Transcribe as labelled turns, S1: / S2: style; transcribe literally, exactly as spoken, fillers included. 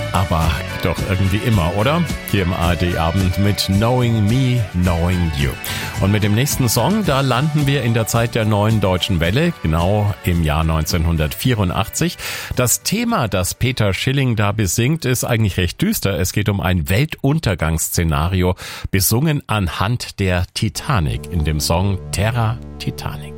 S1: Aber doch irgendwie immer, oder? Hier im A R D-Abend mit Knowing Me, Knowing You. Und mit dem nächsten Song, da landen wir in der Zeit der neuen deutschen Welle, genau im Jahr neunzehnhundertvierundachtzig. Das Thema, das Peter Schilling da besingt, ist eigentlich recht düster. Es geht um ein Weltuntergangsszenario, besungen anhand der Titanic in dem Song Terra Titanic.